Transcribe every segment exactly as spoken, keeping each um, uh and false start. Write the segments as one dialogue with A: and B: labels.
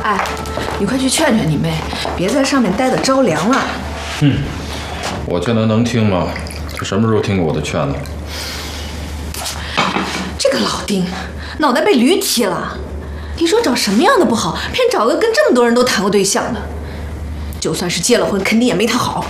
A: 哎，你快去劝劝你妹，别在上面待得着凉了。
B: 嗯，我劝她能听吗？她什么时候听过我的劝呢？
A: 这个老丁，脑袋被驴踢了。你说找什么样的不好，偏找个跟这么多人都谈过对象的？就算是结了婚，肯定也没他好。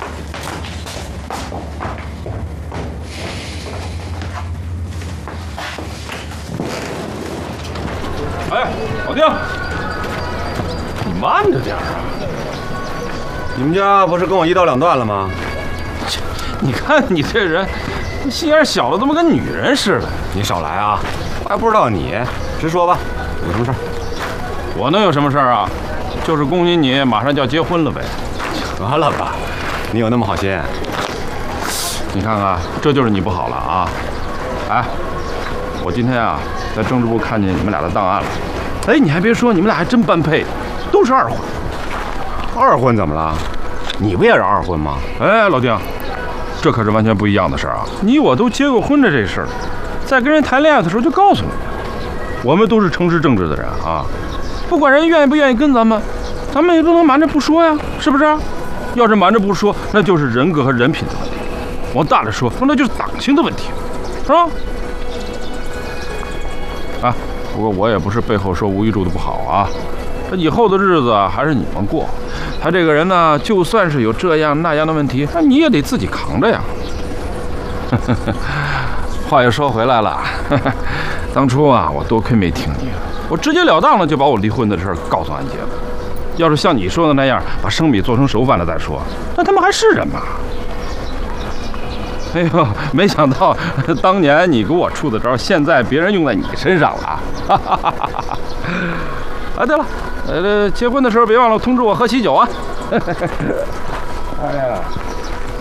C: 哎，老丁，你慢着点啊！
D: 你们家不是跟我一刀两断了吗？
C: 你看你这人，心眼小的，怎么跟女人似的？
D: 你少来啊！我还不知道你，直说吧，有什么事儿？
C: 我能有什么事儿啊？就是恭喜你马上就要结婚了呗。
D: 得了吧，你有那么好心？
C: 你看看，这就是你不好了啊！哎，我今天啊在政治部看见你们俩的档案了。哎，你还别说，你们俩还真般配，都是二婚。
D: 二婚怎么了？你不也是二婚吗？
C: 哎，老丁，这可是完全不一样的事儿啊！你我都结过婚的这事儿，在跟人谈恋爱的时候就告诉你，我们都是诚实正直的人啊。不管人愿意不愿意跟咱们，咱们也不能瞒着不说呀，是不是？要是瞒着不说，那就是人格和人品的问题；往大了说，那就是党性的问题，是吧？啊，不过我也不是背后说吴玉柱的不好啊，这以后的日子啊，还是你们过。他这个人呢，就算是有这样那样的问题，那你也得自己扛着呀。话又说回来了，当初啊，我多亏没听你，我直截了当的就把我离婚的事儿告诉安杰了。要是像你说的那样，把生米做成熟饭了再说，那他们还是人吗？哎呦，没想到当年你给我出的招，现在别人用在你身上了。啊，对了，呃，结婚的时候别忘了通知我喝喜酒啊。哎呀，